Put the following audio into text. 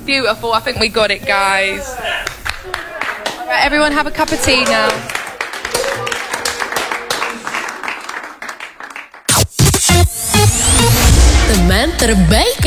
beautiful. I think we got it, guys. All right, everyone have a cup of tea now. Teman terbaik